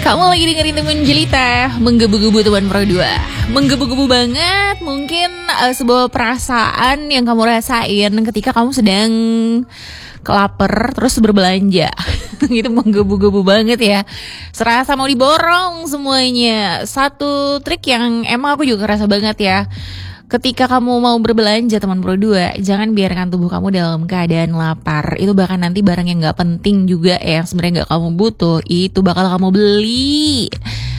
Kamu lagi dengerin temen jelita menggebu-gebu teman pro 2. Menggebu-gebu banget. Mungkin sebuah perasaan yang kamu rasain ketika kamu sedang kelaper terus berbelanja. Gitu menggebu-gebu banget ya. Serasa mau diborong semuanya. Satu trik yang emang aku juga kerasa banget ya. Ketika kamu mau berbelanja teman pro 2, jangan biarkan tubuh kamu dalam keadaan lapar. Itu bahkan nanti barang yang gak penting juga yang sebenarnya gak kamu butuh, itu bakal kamu beli.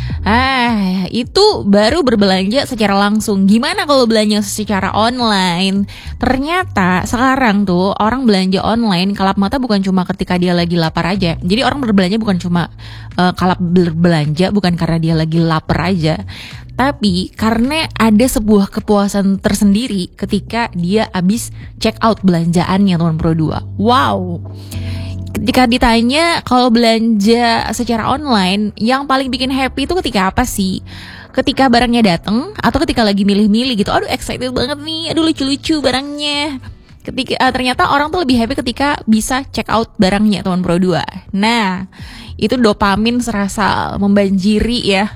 Itu baru berbelanja secara langsung. Gimana kalau belanja secara online? Ternyata sekarang tuh orang belanja online kalap mata bukan cuma ketika dia lagi lapar aja. Jadi orang berbelanja bukan cuma kalap berbelanja bukan karena dia lagi lapar aja, tapi karena ada sebuah kepuasan tersendiri ketika dia habis check out belanjaannya teman pro 2. Wow. Ketika ditanya kalau belanja secara online, yang paling bikin happy itu ketika apa sih? Ketika barangnya datang atau ketika lagi milih-milih gitu. Aduh excited banget nih, aduh lucu-lucu barangnya. Ketika ternyata orang tuh lebih happy ketika bisa check out barangnya teman pro 2. Nah, itu dopamin serasa membanjiri ya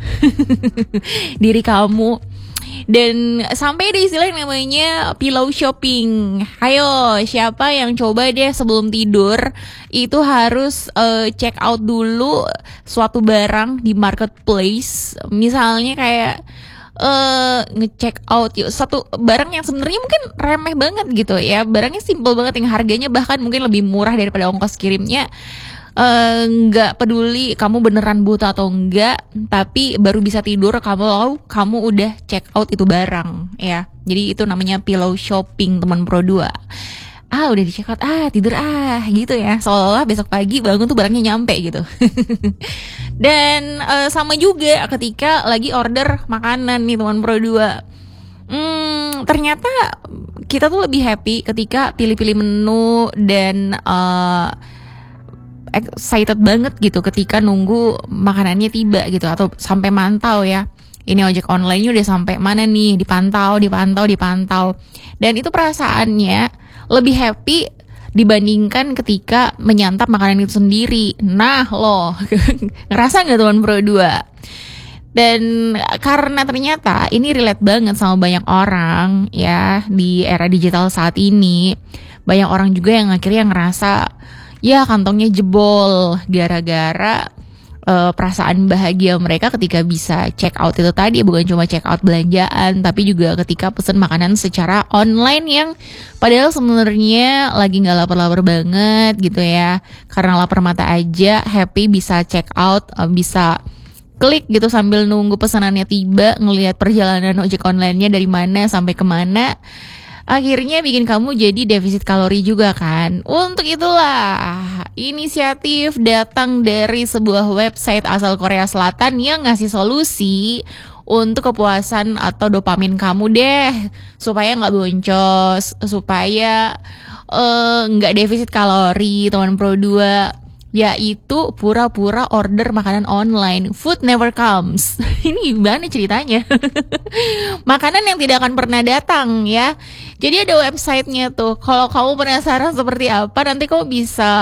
diri kamu. Dan sampai ada istilah yang namanya pillow shopping. Ayo, siapa yang coba deh sebelum tidur itu harus check out dulu suatu barang di marketplace. Misalnya kayak nge-check out satu barang yang sebenarnya mungkin remeh banget gitu ya. Barangnya simple banget yang harganya bahkan mungkin lebih murah daripada ongkos kirimnya. Nggak peduli kamu beneran buta atau enggak, tapi baru bisa tidur kamu udah check out itu barang ya. Jadi itu namanya pillow shopping teman pro 2. Udah di check out, tidur gitu ya. Seolah-olah besok pagi bangun tuh barangnya nyampe gitu. Dan sama juga ketika lagi order makanan nih teman pro 2. Ternyata kita tuh lebih happy ketika pilih-pilih menu dan excited banget gitu ketika nunggu makanannya tiba gitu atau sampai mantau ya. Ini ojek online-nya udah sampai mana nih, dipantau. Dan itu perasaannya lebih happy dibandingkan ketika menyantap makanan itu sendiri. Nah loh, ngerasa gak teman pro 2? Dan karena ternyata ini relate banget sama banyak orang ya di era digital saat ini. Banyak orang juga yang akhirnya ngerasa ya kantongnya jebol gara-gara perasaan bahagia mereka ketika bisa check out itu tadi. Bukan cuma check out belanjaan, tapi juga ketika pesen makanan secara online yang padahal sebenarnya lagi gak lapar-lapar banget gitu ya. Karena lapar mata aja happy bisa check out, bisa klik gitu sambil nunggu pesanannya tiba, ngelihat perjalanan ojek online-nya dari mana sampai kemana. Akhirnya bikin kamu jadi defisit kalori juga kan. Untuk itulah inisiatif datang dari sebuah website asal Korea Selatan yang ngasih solusi untuk kepuasan atau dopamin kamu deh, supaya gak boncos, supaya gak defisit kalori teman pro 2. Yaitu pura-pura order makanan online. Food never comes. Ini gimana ceritanya? Makanan yang tidak akan pernah datang ya. Jadi ada websitenya tuh. Kalau kamu penasaran seperti apa, nanti kamu bisa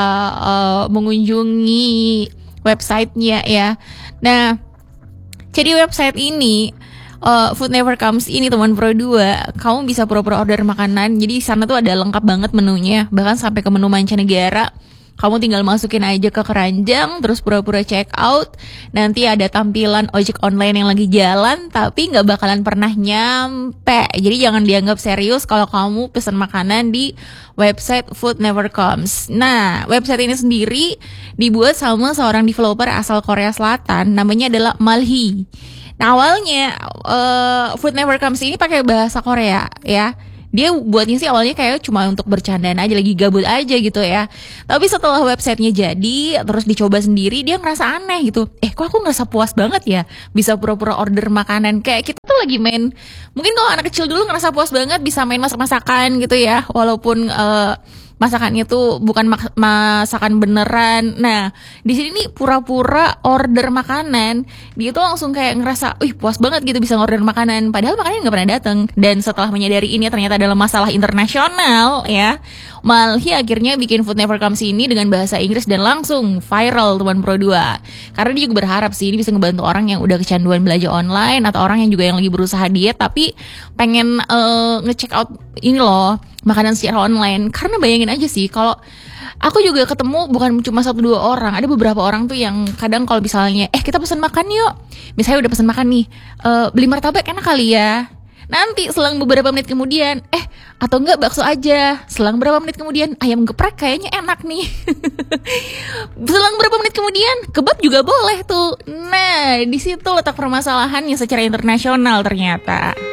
mengunjungi websitenya ya. Nah, jadi website ini Food Never Comes ini teman pro 2, kamu bisa pura-pura order makanan. Jadi di sana tuh ada lengkap banget menunya, bahkan sampai ke menu mancanegara. Kamu tinggal masukin aja ke keranjang, terus pura-pura check out. Nanti ada tampilan ojek online yang lagi jalan, tapi gak bakalan pernah nyampe. Jadi jangan dianggap serius kalau kamu pesan makanan di website Food Never Comes. Nah, website ini sendiri dibuat sama seorang developer asal Korea Selatan, namanya adalah Malhi. Nah, awalnya Food Never Comes ini pakai bahasa Korea ya. Dia buatnya sih awalnya kayak cuma untuk bercandaan aja, lagi gabut aja gitu ya. Tapi setelah websitenya jadi, terus dicoba sendiri, dia ngerasa aneh gitu. Kok aku ngerasa puas banget ya bisa pura-pura order makanan. Kayak kita tuh lagi main, mungkin kalau anak kecil dulu ngerasa puas banget bisa main masak-masakan gitu ya. Walaupun masakannya tuh bukan masakan beneran. Nah, di sini nih pura-pura order makanan, dia tuh langsung kayak ngerasa, puas banget gitu bisa order makanan, padahal makanannya nggak pernah datang. Dan setelah menyadari ini ternyata adalah masalah internasional ya, Malhi akhirnya bikin Food Never Comes ini dengan bahasa Inggris dan langsung viral teman Pro 2. Karena dia juga berharap sih ini bisa ngebantu orang yang udah kecanduan belanja online atau orang yang juga yang lagi berusaha diet tapi pengen nge-check out ini loh makanan secara online. Karena bayangin aja sih, kalau aku juga ketemu bukan cuma 1-2 orang, ada beberapa orang tuh yang kadang kalau misalnya kita pesan makan yuk, misalnya udah pesan makan nih, beli martabak enak kali ya, nanti selang beberapa menit kemudian atau enggak bakso aja, selang beberapa menit kemudian ayam geprek kayaknya enak nih. Selang beberapa menit kemudian kebab juga boleh tuh. Nah, di situ letak permasalahannya secara internasional ternyata.